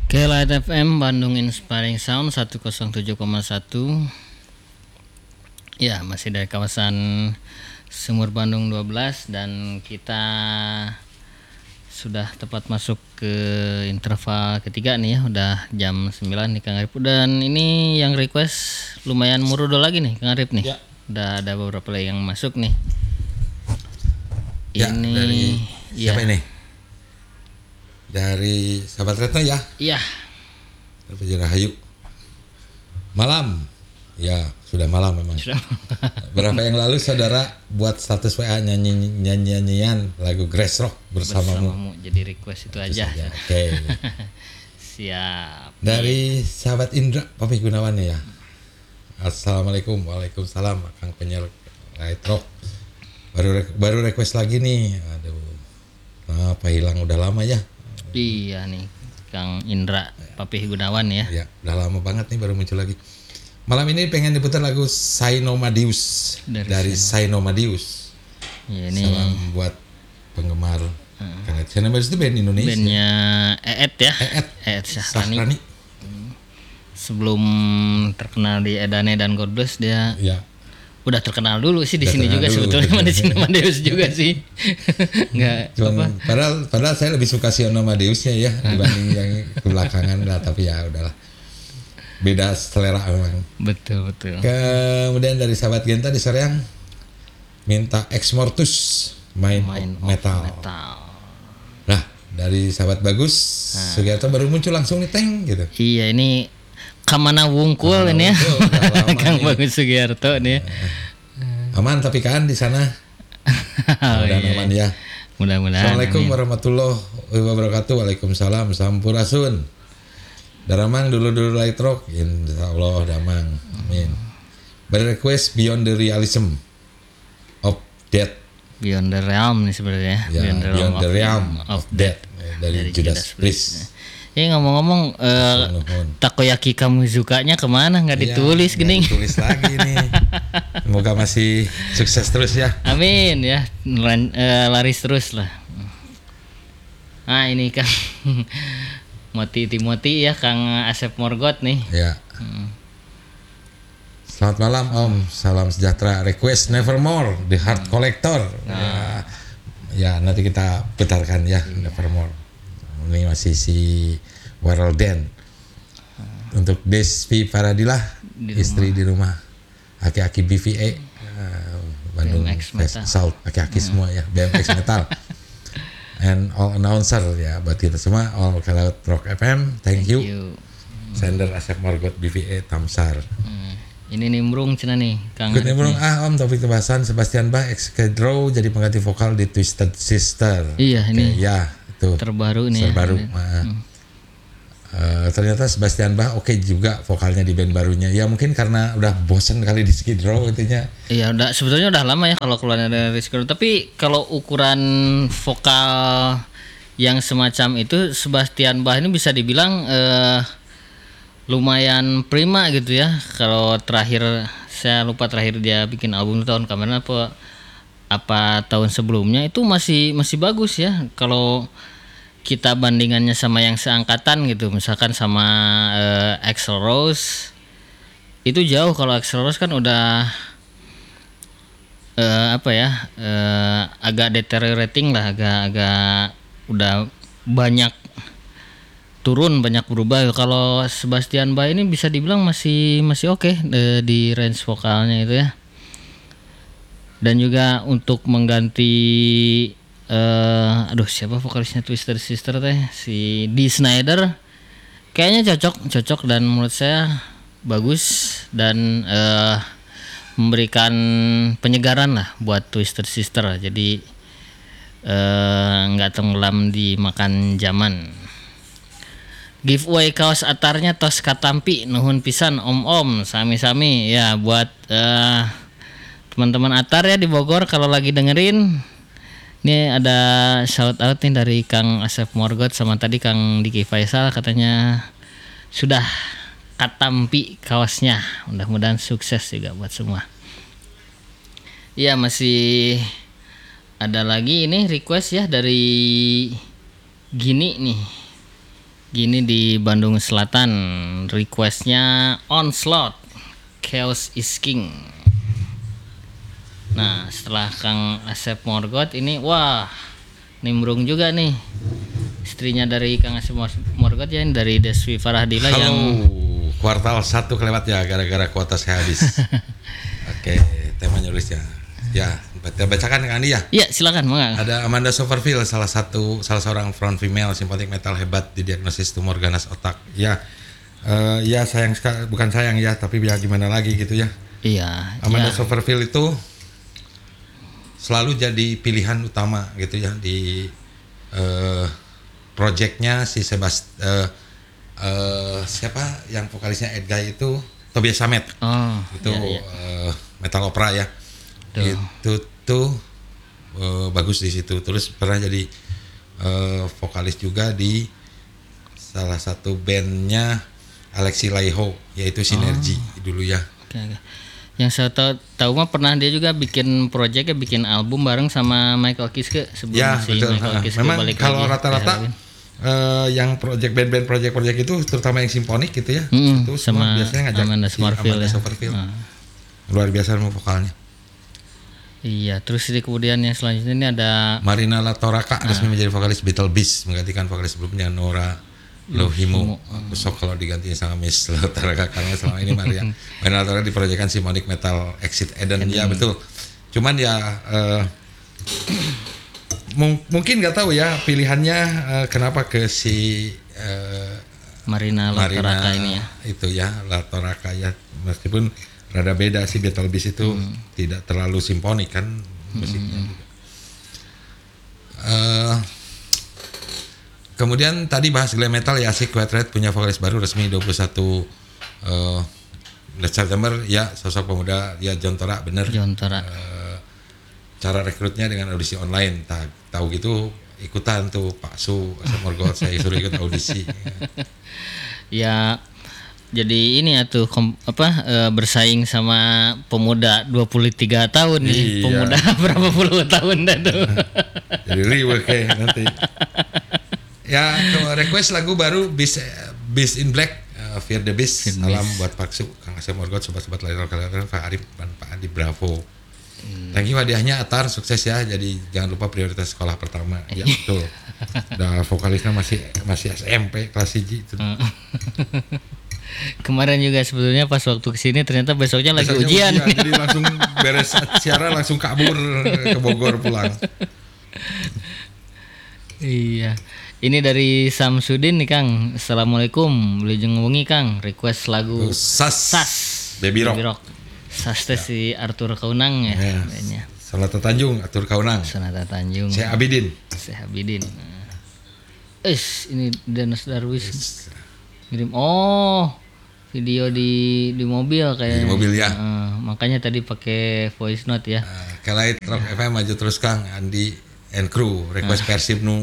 Light FM Bandung Inspiring Sound 107,1. Ya, masih dari kawasan Sumur Bandung 12 dan kita sudah tepat masuk ke interval ketiga nih ya. Udah jam 9 nih Kang Arif. Dan ini yang request lumayan murudol lagi nih Kang Arif nih. Ya. Udah ada beberapa play yang masuk nih. Ya, Ini dari siapa ya. ini? Dari sahabat Retno ya, Iya. Terpuji Rahayu. Malam, ya sudah malam memang. Sudah. Berapa yang lalu saudara buat status WA nyanyian lagu Grace Rock bersamamu. Jadi request itu aja. Oke. Siap. Dari sahabat Indra Papi Gunawan ya. Assalamualaikum, waalaikumsalam, Kang penyiar Light Rock. Baru request lagi nih. Aduh, apa hilang udah lama ya? Iya nih Kang Indra Papih Gunawan ya. Ya, udah lama banget nih baru muncul lagi. Malam ini pengen diputar lagu Sainomadius dari Sainomadius. Ya, ini salam buat penggemar. Karena Sainomadius itu band Indonesia. bandnya Eet ya. Eet Syahrani. Sahrani. Sebelum terkenal di Edane dan God Bless dia Ya, udah terkenal dulu sih di Udah sini terkenal juga dulu. sebetulnya di sini Amadeus juga sih. Enggak apa. cuman padahal saya lebih suka Sainomadiusnya ya dibanding yang belakangan lah, tapi ya udahlah. Beda selera memang. Betul. Kemudian dari sahabat Genta di Soreang minta Ex Mortus main metal. Nah, dari sahabat Bagus Sugiarto baru muncul langsung nih Teng gitu. Iya, ini Kamana Wungkul ini ya. Kang Bagus Sugiarto nih. Aman tapi kan di sana. Mudah-mudahan aman ya. Mudah-mudahan. Assalamualaikum warahmatullahi wabarakatuh. Waalaikumsalam. Sampurasun. Daramang dulu Light Rock. Insyaallah damang. Amin. Berrequest Beyond the Realism of Death. Beyond the Realm nih sebenarnya. Ya, Beyond the Realm of Death dari Judas Priest. Ya ngomong-ngomong takoyaki kamu sukanya kemana? Nggak ditulis gini. Ditulis lagi nih. Semoga masih sukses terus ya. Amin ya. Laris terus lah. Nah ini Kang Timoti ya, Kang Asep Morgot nih. Ya. Selamat malam Om, salam sejahtera. Request Nevermore, The Heart Collector. Ya nanti kita putarkan ya Nevermore. Ini masih si World Dan. Untuk Despi Faradilah, istri di rumah. Aki-aki BVA, Bandung BMX Fest Metal. Salt, aki-aki semua ya, BMX Metal. And all announcer ya buat kita semua, all Light Rock FM, thank you. Sender Asep Morgot BVA Tamsar. Ini nimbrung cina nih Kang. Good nimbrung Om, topik kebahasan Sebastian Bach ex Kedrow jadi pengganti vokal di Twisted Sister. Iya, ini ya itu terbaru nih. terbaru. Ternyata Sebastian Bach oke juga vokalnya di band barunya. Ya mungkin karena udah bosen kali di Skid Row intinya. Iya, sebetulnya udah lama ya kalau keluarnya dari Skid Row. Tapi kalau ukuran vokal yang semacam itu Sebastian Bach ini bisa dibilang lumayan prima gitu ya. Kalau terakhir saya lupa terakhir dia bikin album tahun kemarin apa tahun sebelumnya itu masih bagus ya. Kalau kita bandingannya sama yang seangkatan gitu, misalkan sama Axl Rose itu jauh. Kalau Axl Rose kan udah agak deteriorating lah, agak udah banyak turun, banyak berubah. Kalau Sebastian Bach ini bisa dibilang masih oke di range vokalnya itu ya. Dan juga untuk mengganti siapa vokalisnya Twisted Sister teh, si Dee Snider kayaknya cocok dan menurut saya bagus dan memberikan penyegaran lah buat Twisted Sister. Jadi nggak tenggelam di makan zaman. Giveaway kaos atarnya tos katampi nuhun pisan om sami-sami ya buat teman-teman atar ya di Bogor kalau lagi dengerin. Ini ada shout out nih dari Kang Asep Morgot sama tadi Kang Diki Faisal, katanya sudah katampi kaosnya. Mudah-mudahan sukses juga buat semua. Iya, masih ada lagi ini request ya dari Gini nih. Gini di Bandung Selatan, requestnya Onslaught, Chaos is King. Nah setelah Kang Asep Morgot ini, wah nimbrung juga nih istrinya dari Kang Asep Morgot ya, dari Deswi Farahdilah Halo, yang kuartal 1 kelewat ya gara-gara kuota saya habis. Oke, temanya nulis ya. Ya, bacakan Kang Andi ya. Iya silakan Mang. Ada Amanda Somerville, salah seorang front female symphonic metal hebat didiagnosis tumor ganas otak. Ya, ya sayang sekali, bukan sayang ya, tapi ya gimana lagi gitu ya. Iya. Amanda Ya. Somerville itu selalu jadi pilihan utama gitu ya di projectnya si siapa yang vokalisnya Edguy itu Tobias Sammet. Oh, Itu iya. metal opera ya. Tuh. Itu tuh bagus di situ. Terus pernah jadi vokalis juga di salah satu bandnya Alexi Laiho, yaitu Sinergi dulu ya. Oke. Yang saya tahu mah pernah dia juga bikin project, bikin album bareng sama Michael Kiske sebelum Ya si betul. Michael Kiske Memang balik kalau lagi rata-rata ke Halloween. yang project itu terutama yang simfonik gitu ya, itu semua sama biasanya ngajak Amanda si Somerville Amanda ya. Somerville. Nah, Luar biasa sama vokalnya. iya, terus di kemudian yang selanjutnya ini ada Marina Latoraka resmi menjadi vokalis Beetle Beast, menggantikan vokalis sebelumnya Nora Lohimo. Besok kalau digantinya sama Miss Latoraka, karena selama ini Marina Latoraka diproyekkan Symphonic Metal Exit Eden. Ya betul. Cuman ya mungkin nggak tahu ya pilihannya kenapa ke si Marina Latoraka ini ya. itu ya Latoraka ya, meskipun rada beda sih Beetle Beast itu tidak terlalu simfonik kan musiknya juga. Kemudian tadi bahas glam metal ya, si Quiet Riot punya vokalis baru resmi 21 September ya, sosok pemuda ya John Tora, bener. John Tora. Cara rekrutnya dengan audisi online, tahu gitu ikutan tuh Pak Su Asep Morgot, saya suruh ikut audisi. Ya jadi ini ya tuh bersaing sama pemuda 23 tahun nih. Iya. Pemuda berapa puluh tahun dah tuh. Jadi riweh kayak nanti. Ya, kalau request lagu baru Beast in Black, Fear the Beast. Salam buat Pak Su, Kang Asep Morgot, sobat-sobat lain kalian, Pak Arif dan Pak Adi, bravo. Thank you, hadiahnya Atar, sukses ya. Jadi jangan lupa prioritas sekolah pertama. Ya betul. Udah vokalisnya masih SMP kelas 1 itu. Kemarin juga sebetulnya pas waktu kesini ternyata besoknya lagi ujian. Jadi langsung beres siaran langsung kabur ke Bogor pulang. Iya. Ini dari Samsudin nih Kang. Assalamualaikum. Wilujeng wengi Kang. Request lagu Sas. Baby Rock. Sas teh si Arthur Kaunang ya. Ya. Bandnya. Sonata Tanjung, Atur Kaunang. Sonata Tanjung. Saya Abidin. Syekh Abidin. Ini Danas Darwis. Ngirim video di mobil kayak. Di mobil ya. Makanya tadi pakai voice note ya. Kelait Rock FM maju terus Kang, Andi and crew request Persib nu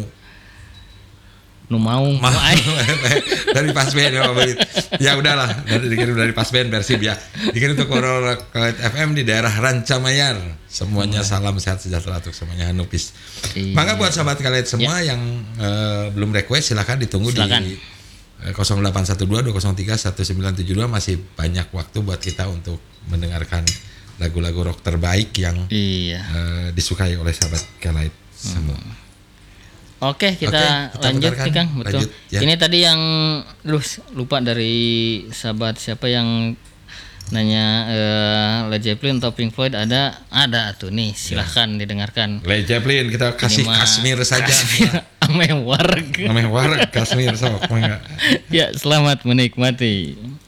mau dari Pasben ya udahlah, dikirim dari Pasben Persib ya, dikirim untuk Kelait FM di daerah Rancamayar. Semuanya salam sehat sejahtera untuk semuanya, Hanupis. Maka buat sahabat Kelait semua yang belum request silahkan ditunggu silakan. Di 0812-203-1972. Masih banyak waktu buat kita untuk mendengarkan lagu-lagu rock terbaik yang disukai oleh sahabat Kelait semua. Oke, kita lanjut nih Kang. Betul. Lanjut, ya. Ini tadi yang lupa dari sahabat siapa yang nanya Led Zeppelin atau Pink Floyd, ada tuh nih, silahkan didengarkan. Led Zeppelin kita kasih Kashmir saja. Ameh warg Kashmir sok. Ya, selamat menikmati.